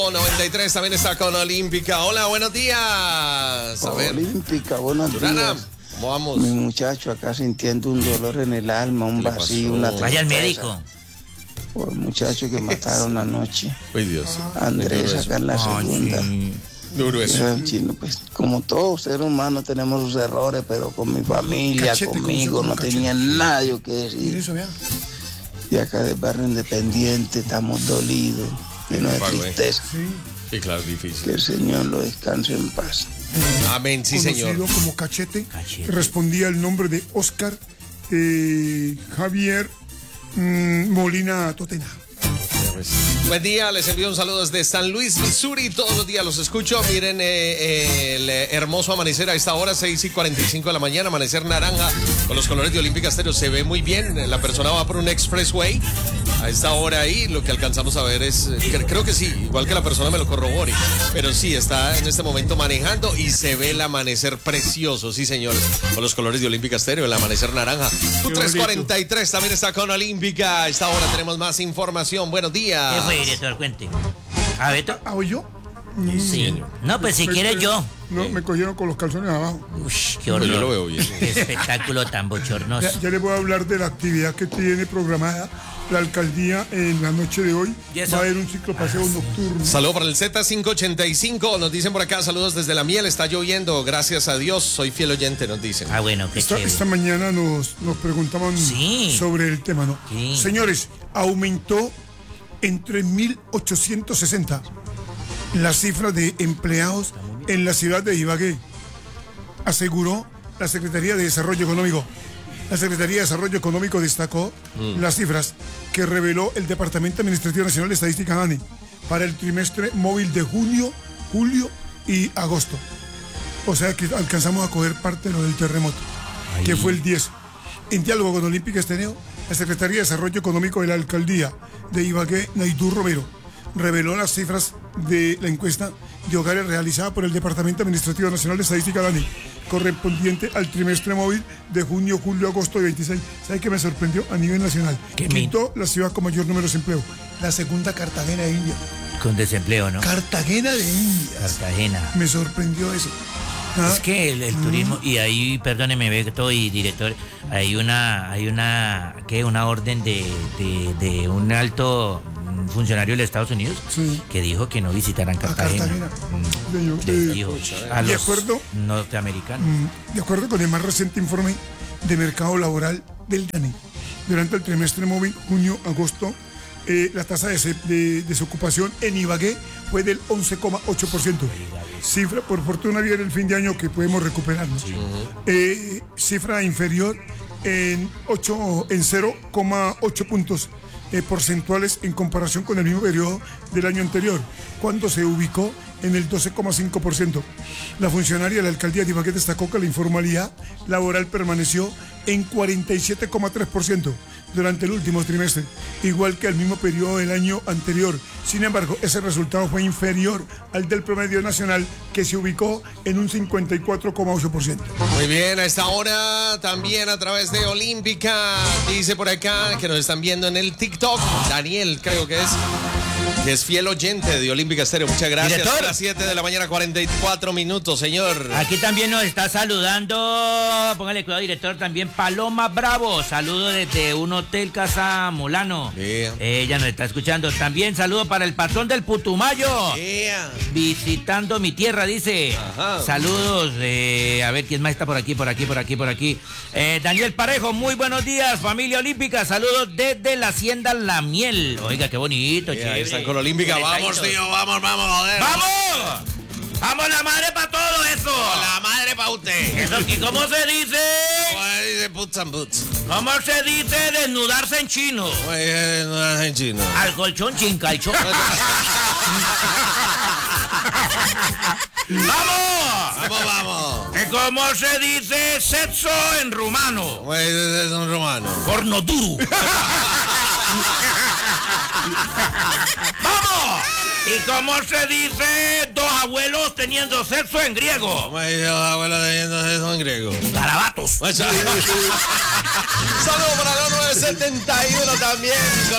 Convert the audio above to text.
93 también está con Olímpica. Hola, buenos días. A ver. Olímpica, buenos Durana, días. ¿cómo vamos? Mi muchacho acá sintiendo un dolor en el alma, un vacío, una tristeza. Vaya al médico. Por el muchacho que mataron anoche. Uy, Dios. Andrés, acá en la segunda. Duro eso. Chino, pues, como todo ser humano tenemos sus errores, pero con mi familia, conmigo, no tenía nada yo que decir. Y acá del barrio Independiente estamos dolidos, llenos de tristeza. Sí, claro, difícil. Que el Señor lo descanse en paz. Amén, sí, señor. Conocido como Cachete, que respondía el nombre de Oscar Javier Molina Totena. Buen día, les envío un saludo desde San Luis, Missouri. Todos los días los escucho. Miren el hermoso amanecer a esta hora, 6:45 de la mañana. Amanecer naranja con los colores de Olímpica Estéreo. Se ve muy bien. La persona va por un expressway a esta hora ahí. Lo que alcanzamos a ver es, creo que sí, igual que la persona me lo corrobore. Pero sí, está en este momento manejando y se ve el amanecer precioso. Sí, señores, con los colores de Olímpica Estéreo, el amanecer naranja. 3:43 también está con Olímpica. A esta hora tenemos más información. Buenos días. ¿Qué fue, director? Cuente. ¿A Beto? ¿Hago yo? Sí. No, pues si quiere yo. No, me cogieron con los calzones abajo. Uy, qué Pero horror. yo lo veo bien. Qué espectáculo tan bochornoso. Ya les voy a hablar de la actividad que tiene programada la alcaldía en la noche de hoy. ¿Y eso? Va a haber un ciclopaseo nocturno. Saludos para el Z585. Nos dicen por acá, saludos desde La Miel. Está lloviendo, gracias a Dios. Soy fiel oyente, nos dicen. Ah, bueno, qué chévere. Esta mañana nos preguntaban Sí. sobre el tema, ¿no? Sí. Señores, aumentó en 3.860 la cifra de empleados en la ciudad de Ibagué, aseguró la Secretaría de Desarrollo Económico. La Secretaría de Desarrollo Económico destacó las cifras que reveló el Departamento Administrativo Nacional de Estadística DANE para el trimestre móvil de junio, julio y agosto. O sea que alcanzamos a coger parte de lo del terremoto, que fue el 10. En diálogo con Olímpica Estéreo, la Secretaría de Desarrollo Económico de la Alcaldía de Ibagué, Naidú Romero, reveló las cifras de la encuesta de hogares realizada por el Departamento Administrativo Nacional de Estadística DANE, correspondiente al trimestre móvil de junio, julio, agosto de 26. ¿Sabe qué me sorprendió a nivel nacional? Quito, la ciudad con mayor número de desempleo. La segunda, Cartagena de India. Con desempleo, ¿no? Cartagena de India. Cartagena. Me sorprendió eso. Es que el turismo, y ahí, perdóneme, Beto y director, hay una orden de un alto funcionario de Estados Unidos que dijo que no visitaran Cartagena. Les dijo a los norteamericanos. De acuerdo con el más reciente informe de mercado laboral del DANE, durante el trimestre móvil junio-agosto, la tasa de desocupación en Ibagué fue del 11,8%. Cifra, por fortuna, viene el fin de año que podemos recuperarnos. Cifra inferior en 0,8 puntos porcentuales en comparación con el mismo periodo del año anterior, cuando se ubicó en el 12,5%. La funcionaria de la alcaldía de Ibagué destacó que la informalidad laboral permaneció en 47,3% durante el último trimestre, igual que el mismo periodo del año anterior. Sin embargo, ese resultado fue inferior al del promedio nacional, que se ubicó en un 54,8%. Muy bien, a esta hora también a través de Olímpica. Dice por acá que nos están viendo en el TikTok. Daniel, creo que es fiel oyente de Olímpica Estéreo. Muchas gracias. Director. A las 7 de la mañana, 44 minutos, señor. Aquí también nos está saludando, póngale cuidado, director, también Paloma Bravo. Saludo desde un hotel Casa Molano. Yeah. Ella nos está escuchando. También saludo para el patrón del Putumayo. Yeah. Visitando mi tierra, dice. Ajá. Saludos. A ver quién más está por aquí. Daniel Parejo, muy buenos días, familia olímpica. Saludos desde la hacienda La Miel. Oiga, qué bonito, Yeah, chévere. están con Olímpica. Vamos, tío, vamos, joder. ¡Vamos! ¡Vamos la madre para todo eso! La madre pa' usted. ¿Eso aquí cómo se dice? Pues dice puts and boots. ¿Cómo se dice desnudarse en chino? Pues no es en chino. Al colchón chincalchón. ¡Vamos! Vamos. ¿Cómo se dice sexo en rumano? Pues es un romano. Porno duro. ¡Vamos! ¿Y cómo se dice dos abuelos teniendo sexo en griego? Pues los abuelos teniendo eso en griego. Garabatos. Saludos para los 971 también.